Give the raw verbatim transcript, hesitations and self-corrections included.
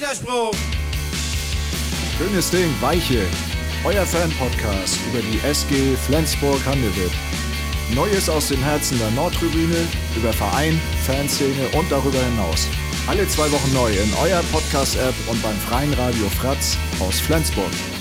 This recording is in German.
Widerspruch! Schönes Ding, Weiche. Euer Fan-Podcast über die S G Flensburg-Handewitt. Neues aus dem Herzen der Nordtribüne, über Verein, Fanszene und darüber hinaus. Alle zwei Wochen neu in eurer Podcast-App und beim freien Radio Fratz aus Flensburg.